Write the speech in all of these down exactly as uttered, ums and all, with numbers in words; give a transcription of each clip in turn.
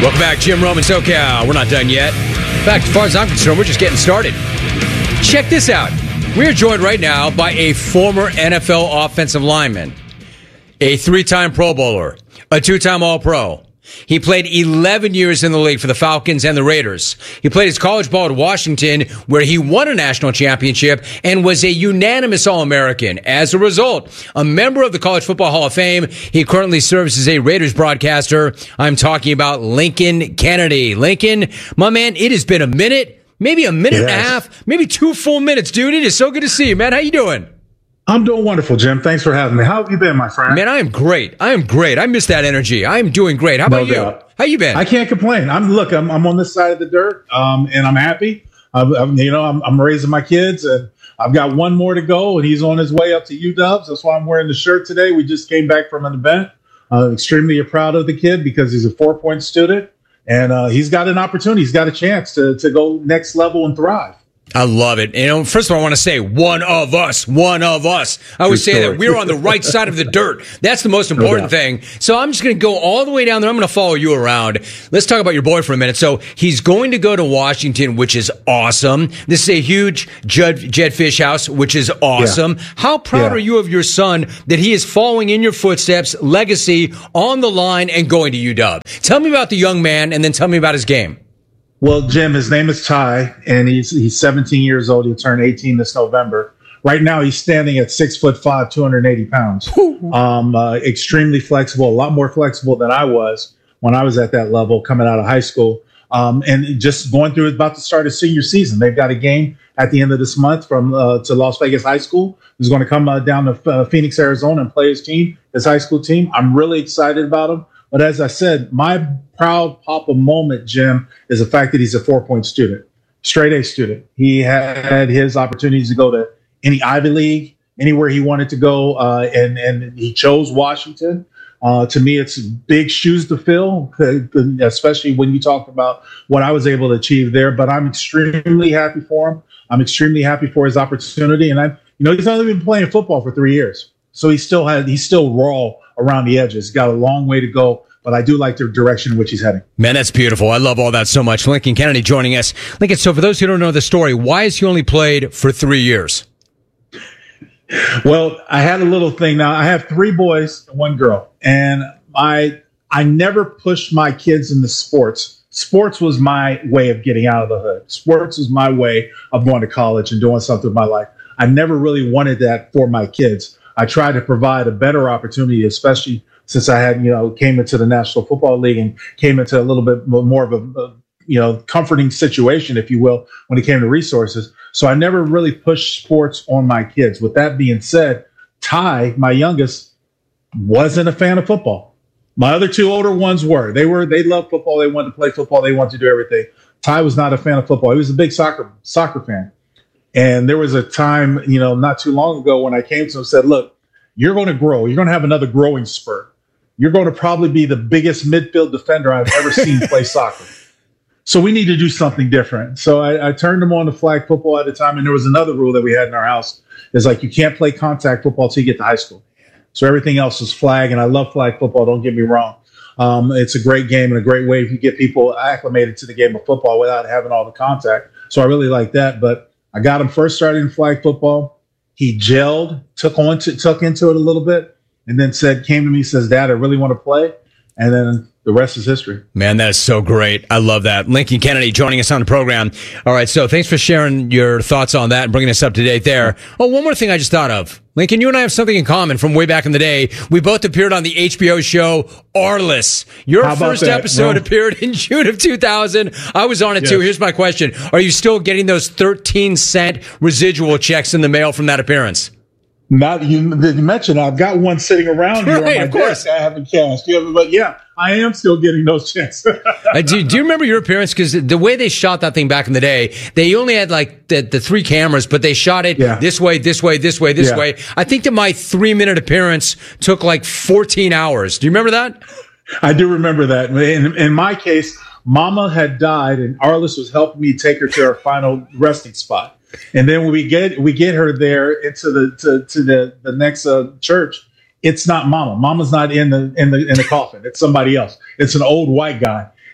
Welcome back, Jim Roman SoCal. We're not done yet. In fact, as far as I'm concerned, we're just getting started. Check this out. We're joined right now by a former N F L offensive lineman, a three-time Pro Bowler, a two-time All-Pro. He played eleven years in the league for the Falcons and the Raiders. He played his college ball at Washington, where he won a national championship and was a unanimous All-American. As a result, a member of the College Football Hall of Fame, he currently serves as a Raiders broadcaster. I'm talking about Lincoln Kennedy. Lincoln, my man, it has been a minute, maybe a minute yes. and a half, maybe two full minutes, dude. It is so good to see you, man. How you doing? I'm doing wonderful, Jim. Thanks for having me. How have you been, my friend? Man, I am great. I am great. I miss that energy. I am doing great. How about no you? Doubt. How you been? I can't complain. I'm look. I'm, I'm on this side of the dirt, um, and I'm happy. I'm, I'm, you know, I'm, I'm raising my kids, and I've got one more to go, and he's on his way up to U W. That's why I'm wearing the shirt today. We just came back from an event. Uh, extremely proud of the kid because he's a four-point student, and uh, he's got an opportunity. He's got a chance to to go next level and thrive. I love it. You know, first of all, I want to say one of us, one of us. I always say that we're on the right side of the dirt. That's the most important thing. So I'm just going to go all the way down there. I'm going to follow you around. Let's talk about your boy for a minute. So he's going to go to Washington, which is awesome. This is a huge Jed, Jedd Fisch house, which is awesome. Yeah. How proud yeah. are you of your son that he is following in your footsteps, legacy on the line, and going to U W? Tell me about the young man, and then tell me about his game. Well, Jim, his name is Ty, and he's he's seventeen years old. He'll turn eighteen this November. Right now, he's standing at six foot five, two hundred eighty pounds. Um, uh, extremely flexible, a lot more flexible than I was when I was at that level coming out of high school. Um, and just going through, about to start his senior season. They've got a game at the end of this month from uh, to Las Vegas High School. He's going to come uh, down to uh, Phoenix, Arizona, and play his team, his high school team. I'm really excited about him. But as I said, my proud papa moment, Jim, is the fact that he's a four-point student, straight A student. He had his opportunities to go to any Ivy League, anywhere he wanted to go, uh, and, and he chose Washington. Uh, to me, it's big shoes to fill, especially when you talk about what I was able to achieve there. But I'm extremely happy for him. I'm extremely happy for his opportunity. And, I, you know, he's only been playing football for three years. So he still had, he's still raw around the edges. Got a long way to go, but I do like the direction in which he's heading. Man, that's beautiful. I love all that so much. Lincoln Kennedy joining us. Lincoln, so for those who don't know the story, why has he only played for three years? Well, I had a little thing. Now, I have three boys and one girl, and I I never pushed my kids into sports. Sports was my way of getting out of the hood. Sports was my way of going to college and doing something with my life. I never really wanted that for my kids. I tried to provide a better opportunity, especially since I had, you know, came into the National Football League and came into a little bit more of a, a, you know, comforting situation, if you will, when it came to resources. So I never really pushed sports on my kids. With that being said, Ty, my youngest, wasn't a fan of football. My other two older ones were. They were. They loved football. They wanted to play football. They wanted to do everything. Ty was not a fan of football. He was a big soccer soccer fan. And there was a time, you know, not too long ago when I came to him and said, look, you're going to grow. You're going to have another growing spurt. You're going to probably be the biggest midfield defender I've ever seen play soccer. So we need to do something different. So I, I turned him on to flag football at the time. And there was another rule that we had in our house. It's like you can't play contact football until you get to high school. So everything else is flag. And I love flag football. Don't get me wrong. Um, it's a great game and a great way to get people acclimated to the game of football without having all the contact. So I really like that. But I got him first started in flag football. He gelled, took on to, took into it a little bit, and then said, came to me, says, Dad, I really want to play. And then the rest is history. Man, that is so great. I love that. Lincoln Kennedy joining us on the program. All right, so thanks for sharing your thoughts on that and bringing us up to date there. Oh, one more thing I just thought of. Lincoln, you and I have something in common from way back in the day. We both appeared on the H B O show Arliss. Your first that? episode well, appeared in June of two thousand. I was on it yes. too. Here's my question. Are you still getting those thirteen cent residual checks in the mail from that appearance? Not you mentioned. I've got one sitting around here. Right, on my of course. Desk. I haven't cashed. Yeah, but yeah, I am still getting those checks. uh, do, do you remember your appearance? Because the way they shot that thing back in the day, they only had like the, the three cameras, but they shot it yeah. this way, this way, this way, this yeah. way. I think that my three minute appearance took like fourteen hours. Do you remember that? I do remember that. In, in my case, Mama had died, and Arliss was helping me take her to her final resting spot. And then when we get we get her there into the to, to the the next uh, church, it's not Mama. Mama's not in the in the in the coffin. It's somebody else. It's an old white guy.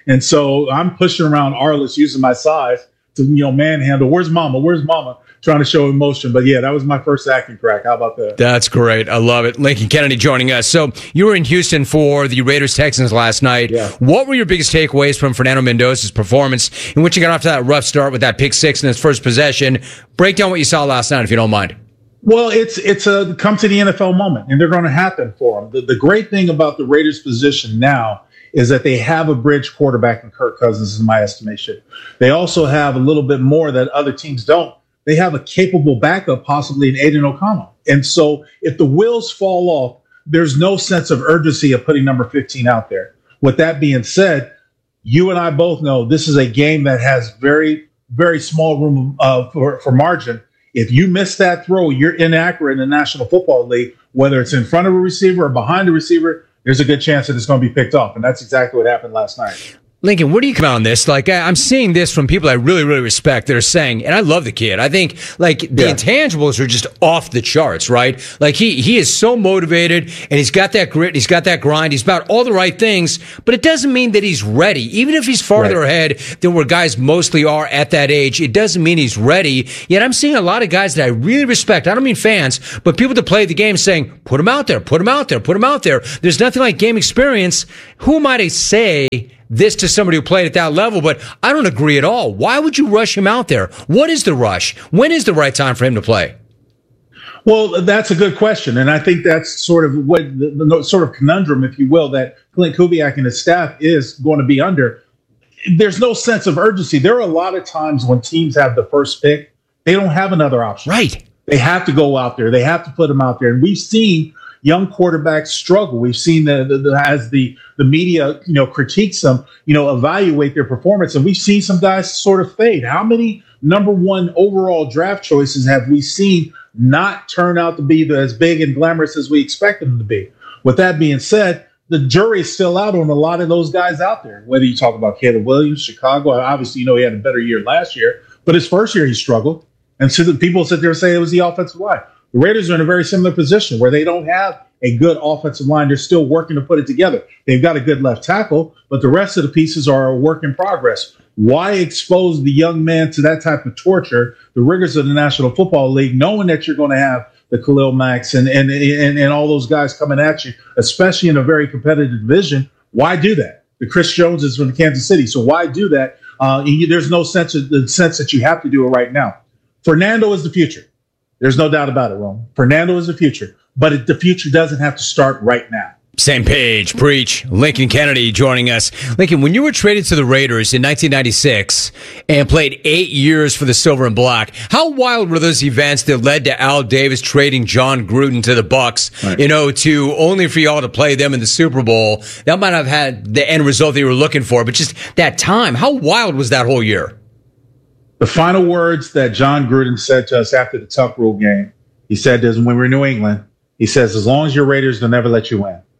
And so I'm pushing around Arliss using my size to, you know, manhandle. Where's mama? Where's mama? Trying to show emotion. But yeah, that was my first acting crack. How about that? That's great. I love it. Lincoln Kennedy joining us. So you were in Houston for the Raiders Texans last night. Yeah. What were your biggest takeaways from Fernando Mendoza's performance in which he got off to that rough start with that pick six in his first possession? Break down what you saw last night, if you don't mind. Well, it's it's a come to the N F L moment, and they're going to happen for them. The, the great thing about the Raiders position now is that they have a bridge quarterback in Kirk Cousins, in my estimation. They also have a little bit more that other teams don't. They have a capable backup, possibly in Aiden O'Connell. And so if the wheels fall off, there's no sense of urgency of putting number fifteen out there. With that being said, you and I both know this is a game that has very, very small room uh, for, for margin. If you miss that throw, you're inaccurate in the National Football League, whether it's in front of a receiver or behind the receiver, there's a good chance that it's going to be picked off. And that's exactly what happened last night. Lincoln, where do you come out on this? Like, I'm seeing this from people I really, really respect that are saying, and I love the kid. I think, like, the yeah. intangibles are just off the charts, right? Like, he he is so motivated, and he's got that grit, he's got that grind, he's about all the right things, but it doesn't mean that he's ready. Even if he's farther right. ahead than where guys mostly are at that age, it doesn't mean he's ready. Yet I'm seeing a lot of guys that I really respect. I don't mean fans, but people that play the game saying, put him out there, put him out there, put him out there. There's nothing like game experience. Who am I to say this to somebody who played at that level? But I don't agree at all. Why would you rush him out there? What is the rush? When is the right time for him to play? Well, that's a good question. And I think that's sort of what the, the sort of conundrum, if you will, that Clint Kubiak and his staff is going to be under. There's no sense of urgency. There are a lot of times when teams have the first pick, they don't have another option. Right. They have to go out there. They have to put him out there. And we've seen young quarterbacks struggle. We've seen the, the, the as the the media, you know, critiques them, you know, evaluate their performance, and we've seen some guys sort of fade. How many number one overall draft choices have we seen not turn out to be the, as big and glamorous as we expected them to be? With that being said, the jury is still out on a lot of those guys out there. Whether you talk about Caleb Williams, Chicago, obviously, you know, he had a better year last year, but his first year he struggled, and so the people sit there and say it was the offensive line. The Raiders are in a very similar position where they don't have a good offensive line. They're still working to put it together. They've got a good left tackle, but the rest of the pieces are a work in progress. Why expose the young man to that type of torture, the rigors of the National Football League, knowing that you're going to have the Khalil Macks and, and, and, and all those guys coming at you, especially in a very competitive division? Why do that? The Chris Jones is from Kansas City, so why do that? Uh, there's no sense of, the sense that you have to do it right now. Fernando is the future. There's no doubt about it, Rome. Fernando is the future, but it, the future doesn't have to start right now. Same page, preach. Lincoln Kennedy joining us. Lincoln, when you were traded to the Raiders in nineteen ninety-six and played eight years for the Silver and Black, how wild were those events that led to Al Davis trading John Gruden to the Bucks, right. you know, to only for y'all to play them in the Super Bowl? That might have had the end result that you were looking for, but just that time, how wild was that whole year? The final words that John Gruden said to us after the Tuck Rule game, he said this when we were in New England, he says, as long as you're Raiders, they'll never let you win.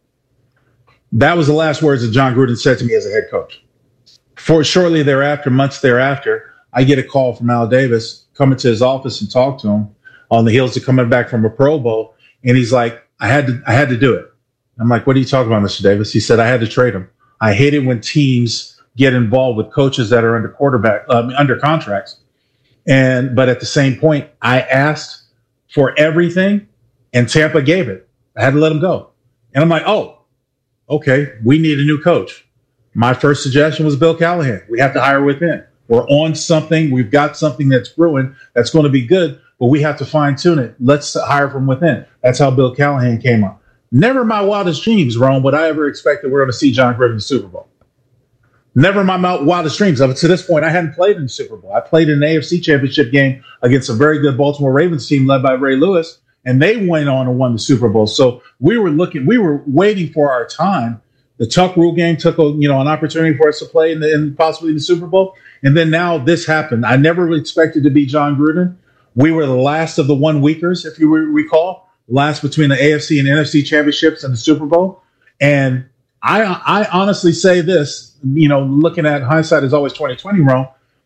That was the last words that John Gruden said to me as a head coach. For shortly thereafter, months thereafter, I get a call from Al Davis coming to his office and talk to him on the heels of coming back from a Pro Bowl. And he's like, I had to, I had to do it. I'm like, what are you talking about, Mister Davis? He said, I had to trade him. I hate it when teams get involved with coaches that are under quarterback, um, under contracts. And, but at the same point, I asked for everything and Tampa gave it. I had to let him go. And I'm like, oh, okay, we need a new coach. My first suggestion was Bill Callahan. We have to hire within. We're on something. We've got something that's brewing that's going to be good, but we have to fine tune it. Let's hire from within. That's how Bill Callahan came up. Never in my wildest dreams, Rome, would I ever expect that we're going to see John Gruden in the Super Bowl. Never in my wildest dreams. Up to this point, I hadn't played in the Super Bowl. I played in an A F C Championship game against a very good Baltimore Ravens team led by Ray Lewis, and they went on and won the Super Bowl. So we were looking, we were waiting for our time. The Tuck Rule game took a, you know, an opportunity for us to play in, the, in possibly the Super Bowl, and then now this happened. I never really expected to be John Gruden. We were the last of the one weekers, if you recall, last between the A F C and N F C championships and the Super Bowl, and I, I honestly say this. You know, looking at hindsight is always twenty twenty, Rome.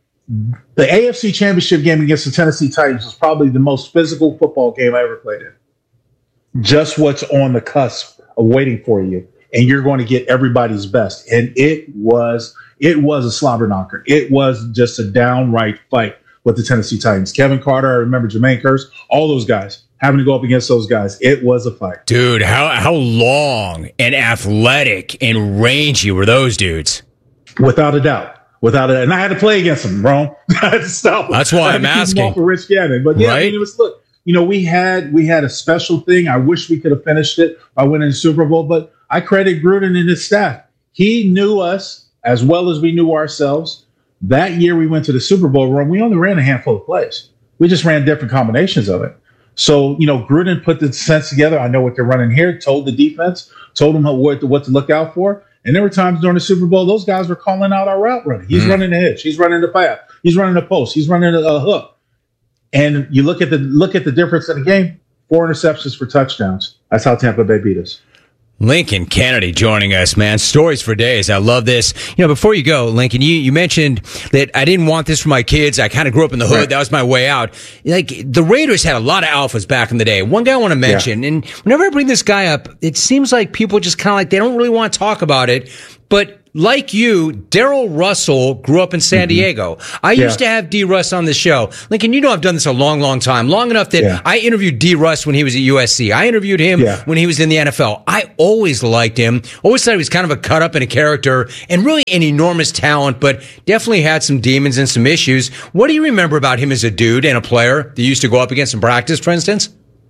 The A F C Championship game against the Tennessee Titans was probably the most physical football game I ever played in. Just what's on the cusp of waiting for you. and you're going to get everybody's best. And it was it was a slobber knocker. It was just a downright fight with the Tennessee Titans. Kevin Carter, I remember Jermaine Kearse, all those guys having to go up against those guys. It was a fight. Dude, how how long and athletic and rangy were those dudes? Without a doubt. Without a doubt. And I had to play against them, bro. I had to stop them. That's why I'm asking. For Rich Gannon. But yeah, right? I mean, it was, look, you know, we had we had a special thing. I wish we could have finished it by winning the Super Bowl, but I credit Gruden and his staff. He knew us as well as we knew ourselves. That year we went to the Super Bowl run. We only ran a handful of plays. We just ran different combinations of it. So, you know, Gruden put the sense together. I know what they're running here, told the defense, told them what to, what to look out for. And there were times during the Super Bowl, those guys were calling out our route running. He's mm. running the hitch. He's running the pass. He's running the post. He's running a, a hook. And you look at the look at the difference in the game, four interceptions for touchdowns. That's how Tampa Bay beat us. Lincoln Kennedy joining us, man. Stories for days. I love this. You know, before you go, Lincoln, you, you mentioned that I didn't want this for my kids. I kind of grew up in the hood. Right. That was my way out. Like, the Raiders had a lot of alphas back in the day. One guy I want to mention, yeah. and whenever I bring this guy up, it seems like people just kind of like, they don't really want to talk about it. But like you, Darrell Russell grew up in San mm-hmm. Diego. I yeah. used to have D. Russ on the show. Lincoln, you know I've done this a long, long time. Long enough that yeah. I interviewed D. Russ when he was at U S C. I interviewed him yeah. when he was in the N F L. I always liked him. Always thought he was kind of a cut-up and a character and really an enormous talent, but definitely had some demons and some issues. What do you remember about him as a dude and a player that you used to go up against in practice, for instance?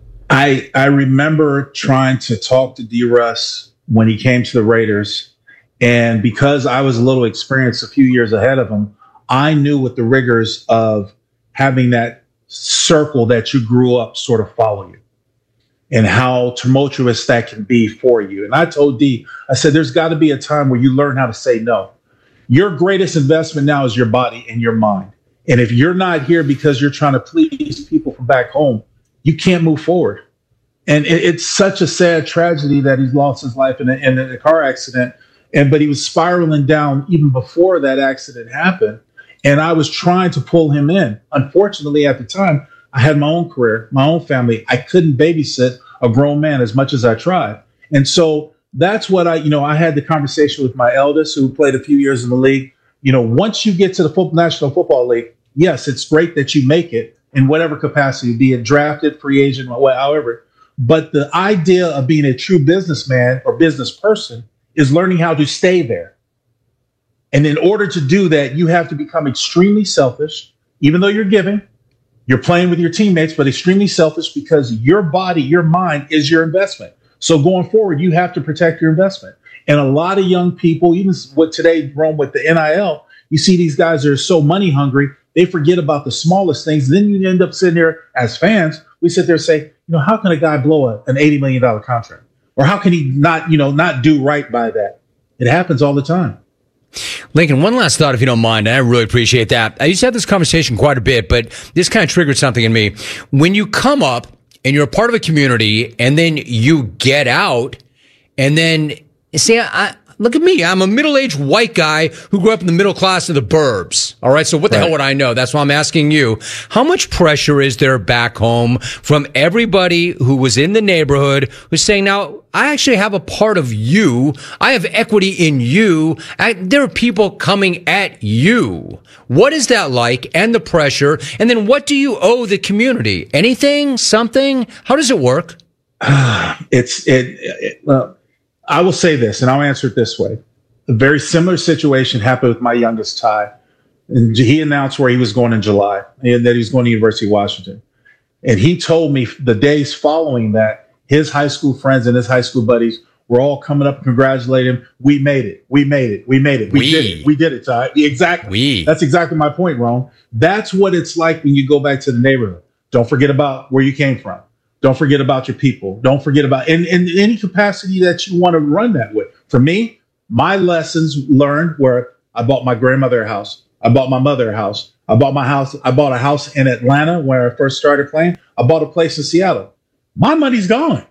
I I remember trying to talk to D. Russ when he came to the Raiders. And because I was a little experienced a few years ahead of him, I knew what the rigors of having that circle that you grew up sort of follow you and how tumultuous that can be for you. And I told D, I said, there's got to be a time where you learn how to say no. Your greatest investment now is your body and your mind. And if you're not here because you're trying to please people from back home, you can't move forward. And it, it's such a sad tragedy that he's lost his life in a, in a car accident. And but he was spiraling down even before that accident happened. And I was trying to pull him in. Unfortunately, at the time, I had my own career, my own family. I couldn't babysit a grown man as much as I tried. And so that's what I, you know, I had the conversation with my eldest who played a few years in the league. You know, once you get to the football, National Football League, yes, it's great that you make it in whatever capacity, be it drafted, free agent, or however. But the idea of being a true businessman or business person is learning how to stay there. And in order to do that, you have to become extremely selfish, even though you're giving, you're playing with your teammates, but extremely selfish because your body, your mind is your investment. So going forward, you have to protect your investment. And a lot of young people, even what today, Rome, with the N I L, you see these guys that are so money hungry, they forget about the smallest things. Then you end up sitting there as fans, we sit there and say, you know, how can a guy blow a, an eighty million dollars contract? Or how can he not, you know, not do right by that? It happens all the time. Lincoln, one last thought, if you don't mind, and I really appreciate that. I used to have this conversation quite a bit, but this kind of triggered something in me. When you come up and you're a part of a community and then you get out and then, see, I, look at me. I'm a middle-aged white guy who grew up in the middle class of the burbs. All right. So what the right. hell would I know? That's why I'm asking you. How much pressure is there back home from everybody who was in the neighborhood who's saying, now, I actually have a part of you. I have equity in you. I, there are people coming at you. What is that like? And the pressure. And then what do you owe the community? Anything? Something? How does it work? it's it. it well, I will say this, and I'll answer it this way. A very similar situation happened with my youngest, Ty. And he announced where he was going in July and that he was going to University of Washington. And he told me the days following that, his high school friends and his high school buddies were all coming up and congratulating him. We made it. We made it. We made it. We, we. did it. We did it, Ty. Exactly. We. That's exactly my point, Ron. That's what it's like when you go back to the neighborhood. Don't forget about where you came from. Don't forget about your people. Don't forget about in, in any capacity that you want to run that with. For me, my lessons learned were I bought my grandmother a house. I bought my mother a house. I bought my house. I bought a house in Atlanta where I first started playing. I bought a place in Seattle. My money's gone.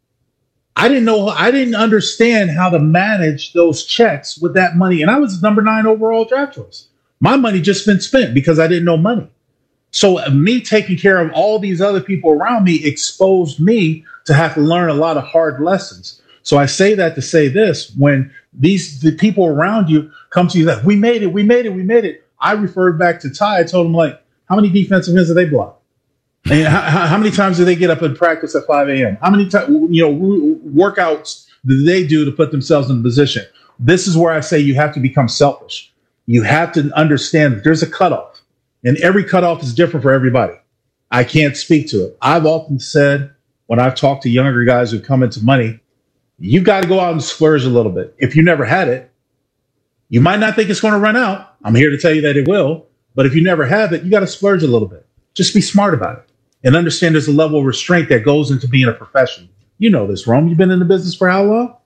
I didn't know. I didn't understand how to manage those checks with that money. And I was number nine overall draft choice. My money just been spent because I didn't know money. So uh, me taking care of all these other people around me exposed me to have to learn a lot of hard lessons. So I say that to say this: when these the people around you come to you that we made it, we made it, we made it. I referred back to Ty. I told him, like, how many defensive ends did they block? And how, how many times do they get up and practice at five a.m.? How many times, you know, workouts do they do to put themselves in a position? This is where I say you have to become selfish. You have to understand that there's a cutoff, and every cutoff is different for everybody. I can't speak to it. I've often said when I've talked to younger guys who come into money, you got to go out and splurge a little bit. If you never had it, you might not think it's going to run out. I'm here to tell you that it will. But if you never have it, you got to splurge a little bit. Just be smart about it and understand there's a level of restraint that goes into being a professional. You know this, Rome. You've been in the business for how long?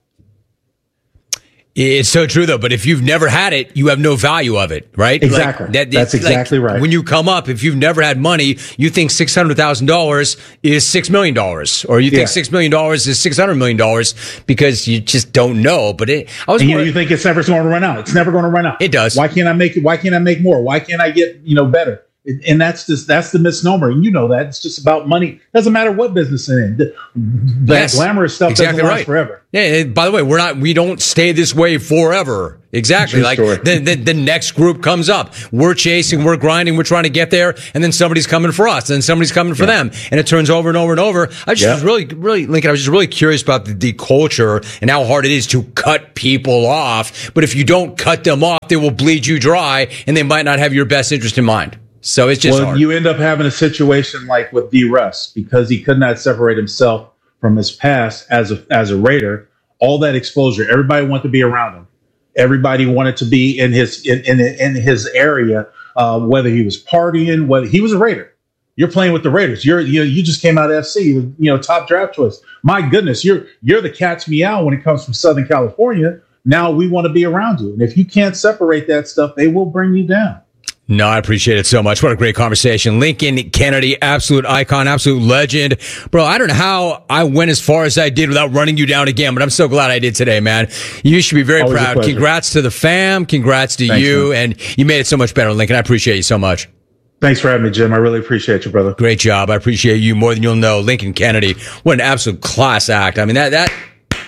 It's so true, though. But if you've never had it, you have no value of it, right? Exactly. Like that, That's exactly like right. When you come up, if you've never had money, you think six hundred thousand dollars is six million dollars, or you think Yeah. six million dollars is six hundred million dollars because you just don't know. But it, I was And you, more, know, you think it's never going to run out. It's never going to run out. It does. Why can't I make it? Why can't I make more? Why can't I get, you know, better? And and that's just that's the misnomer. And you know that. It's just about money. Doesn't matter what business it's in. The, that Yes, glamorous stuff exactly doesn't last right. forever. Yeah. By the way, we're not. We don't stay this way forever. Exactly. True Like story. the, the the next group comes up. We're chasing. We're grinding. We're trying to get there, and then somebody's coming for us, and then somebody's coming for Yeah. them, and it turns over and over and over. I just Yeah. was really, really, Lincoln. I was just really curious about the, the culture and how hard it is to cut people off. But if you don't cut them off, they will bleed you dry, and they might not have your best interest in mind. So it's just well, hard. you end up having a situation like with D. Russ because he could not separate himself from his past as a as a Raider. All that exposure, everybody wanted to be around him. Everybody wanted to be in his in in, in his area, uh, whether he was partying, whether he was a Raider. You're playing with the Raiders. You're you you just came out of F C, you know, top draft choice. My goodness, you're you're the cat's meow when it comes from Southern California. Now we want to be around you, and if you can't separate that stuff, they will bring you down. No, I appreciate it so much. What a great conversation. Lincoln Kennedy, absolute icon, absolute legend. Bro, I don't know how I went as far as I did without running you down again, but I'm so glad I did today, man. You should be very Always a proud. pleasure. Congrats to the fam. Congrats to Thanks, you. man. And you made it so much better, Lincoln. I appreciate you so much. Thanks for having me, Jim. I really appreciate you, brother. Great job. I appreciate you more than you'll know. Lincoln Kennedy. What an absolute class act. I mean, that, that,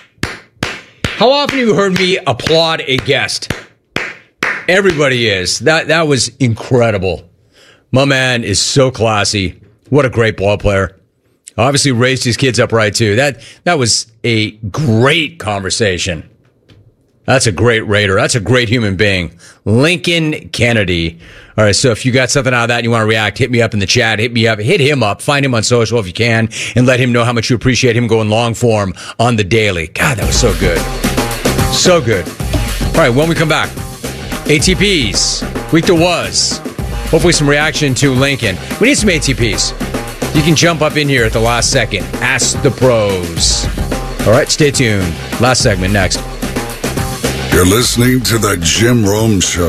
how often have you heard me applaud a guest? Everybody is. That, that was incredible. My man is so classy. What a great ball player. Obviously raised his kids up right, too. That that was a great conversation. That's a great Raider. That's a great human being. Lincoln Kennedy. All right, so if you got something out of that and you want to react, hit me up in the chat. Hit me up. Hit him up. Find him on social if you can, and let him know how much you appreciate him going long form on the daily. God, that was so good. So good. All right, when we come back, A T Ps. Week there was. Hopefully some reaction to Lincoln. We need some A T Ps. You can jump up in here at the last second. Ask the pros. All right, stay tuned. Last segment next. You're listening to the Jim Rome Show.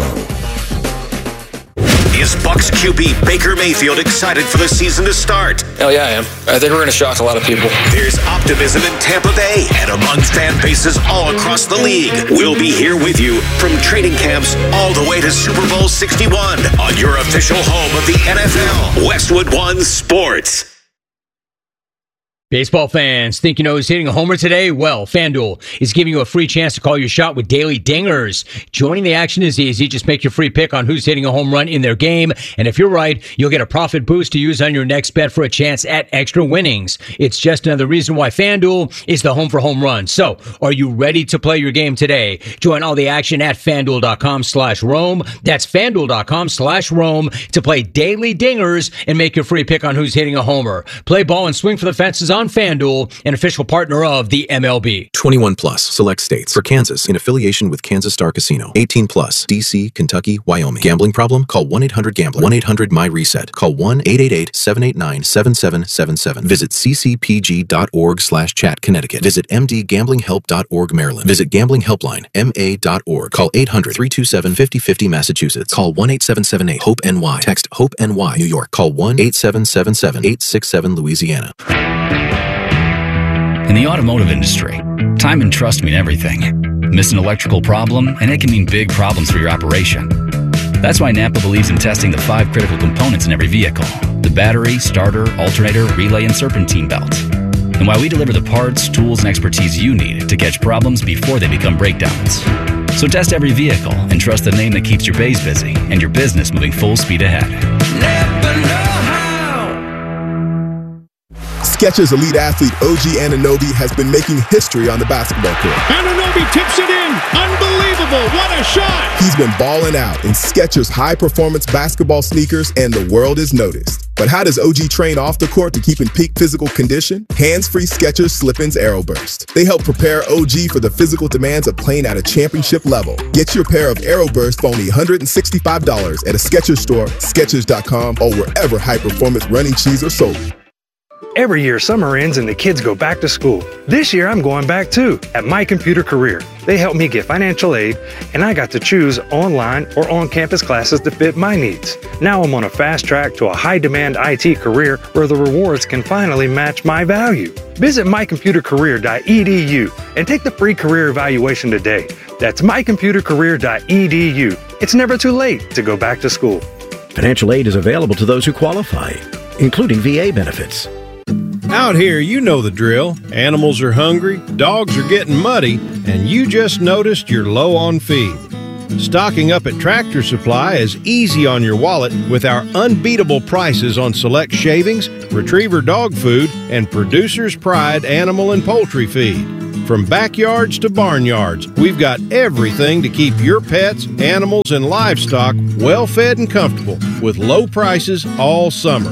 Is Bucs Q B Baker Mayfield excited for the season to start? Hell yeah, I am. I think we're going to shock a lot of people. There's optimism in Tampa Bay and among fan bases all across the league. We'll be here with you from training camps all the way to Super Bowl sixty-one on your official home of the N F L, Westwood One Sports. Baseball fans, think you know who's hitting a homer today? Well, FanDuel is giving you a free chance to call your shot with daily dingers. Joining the action is easy. Just make your free pick on who's hitting a home run in their game. And if you're right, you'll get a profit boost to use on your next bet for a chance at extra winnings. It's just another reason why FanDuel is the home for home runs. So, are you ready to play your game today? Join all the action at FanDuel.com slash Rome. That's FanDuel.com slash Rome to play daily dingers and make your free pick on who's hitting a homer. Play ball and swing for the fences on FanDuel, an official partner of the M L B. twenty-one plus, select states. For Kansas, in affiliation with Kansas Star Casino. eighteen plus, D C, Kentucky, Wyoming. Gambling problem? Call one eight hundred gambler. one eight hundred my reset. Call one eight eight eight, seven eight nine, seven seven seven seven. Visit ccpg.org slash chat Connecticut. Visit m d gambling help dot org Maryland. Visit Gambling Helpline, M A dot org. Call eight hundred, three two seven, five oh five oh Massachusetts. Call one eight seven seven eight, hope N Y. Text HOPE-NY, New York. Call one eight seven seven seven, eight six seven Louisiana. In the automotive industry, time and trust mean everything. Miss an electrical problem, and it can mean big problems for your operation. That's why Napa believes in testing the five critical components in every vehicle: the battery, starter, alternator, relay, and serpentine belt. And and why we deliver the parts, tools, and expertise you need to catch problems before they become breakdowns. So test every vehicle and trust the name that keeps your bays busy and your business moving full speed ahead. Never know how. Skechers Elite Athlete O G Anunoby has been making history on the basketball court. Anunoby tips it in. Unbelievable. What a shot. He's been balling out in Skechers high-performance basketball sneakers, and the world is noticed. But how does O G train off the court to keep in peak physical condition? Hands-free Skechers Slip-ins Aeroburst. They help prepare O G for the physical demands of playing at a championship level. Get your pair of Aeroburst for only one hundred sixty-five dollars at a Skechers store, Skechers dot com, or wherever high-performance running shoes are sold. Every year, summer ends and the kids go back to school. This year, I'm going back too, at My Computer Career. They helped me get financial aid, and I got to choose online or on-campus classes that fit my needs. Now I'm on a fast track to a high-demand I T career where the rewards can finally match my value. Visit my computer career dot e d u and take the free career evaluation today. That's my computer career dot e d u. It's never too late to go back to school. Financial aid is available to those who qualify, including V A benefits. Out here, you know the drill. Animals are hungry, dogs are getting muddy, and you just noticed you're low on feed. Stocking up at Tractor Supply is easy on your wallet with our unbeatable prices on select shavings, retriever dog food, and Producer's Pride animal and poultry feed. From backyards to barnyards, we've got everything to keep your pets, animals, and livestock well fed and comfortable with low prices all summer.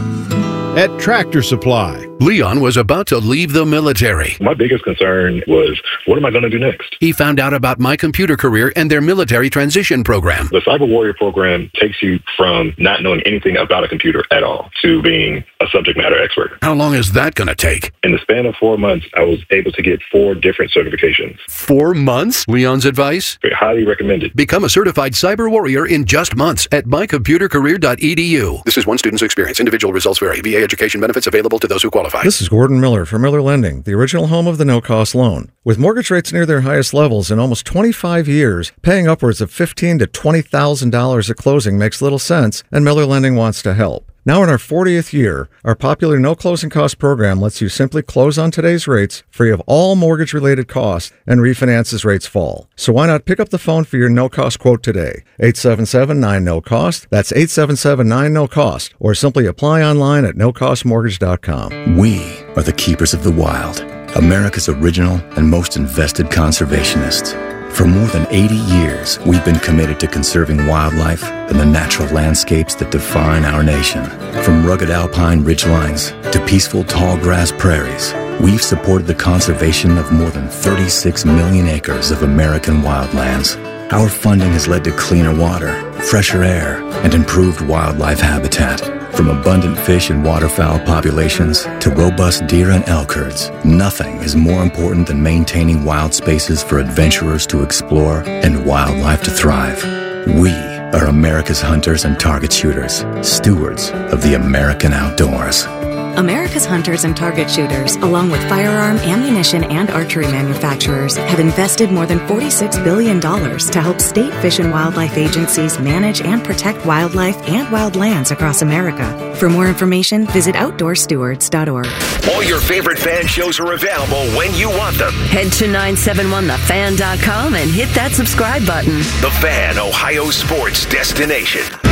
At Tractor Supply. Leon was about to leave the military. My biggest concern was, what am I going to do next? He found out about My Computer Career and their military transition program. The Cyber Warrior program takes you from not knowing anything about a computer at all to being a subject matter expert. How long is that going to take? In the span of four months, I was able to get four different certifications. Four months? Leon's advice? Very highly recommended. Become a certified cyber warrior in just months at my computer career dot e d u. This is one student's experience. Individual results vary. V A education benefits available to those who qualify. This is Gordon Miller from Miller Lending, the original home of the no-cost loan. With mortgage rates near their highest levels in almost twenty-five years, paying upwards of fifteen thousand to twenty thousand dollars at closing makes little sense, and Miller Lending wants to help. Now in our fortieth year, our popular no closing cost program lets you simply close on today's rates, free of all mortgage-related costs, and refinance as rates fall. So why not pick up the phone for your no-cost quote today? eight seven seven, nine, no cost. That's eight seven seven, nine, no cost. Or simply apply online at no cost mortgage dot com. We are the keepers of the wild, America's original and most invested conservationists. For more than eighty years, we've been committed to conserving wildlife and the natural landscapes that define our nation. From rugged alpine ridgelines to peaceful tall grass prairies, we've supported the conservation of more than thirty-six million acres of American wildlands. Our funding has led to cleaner water, fresher air, and improved wildlife habitat. From abundant fish and waterfowl populations to robust deer and elk herds, nothing is more important than maintaining wild spaces for adventurers to explore and wildlife to thrive. We are America's hunters and target shooters, stewards of the American outdoors. America's hunters and target shooters, along with firearm, ammunition, and archery manufacturers, have invested more than forty-six billion dollars to help state fish and wildlife agencies manage and protect wildlife and wildlands across America. For more information, visit outdoor stewards dot org. All your favorite fan shows are available when you want them. Head to nine seven one the fan dot com and hit that subscribe button. The Fan, Ohio sports destination.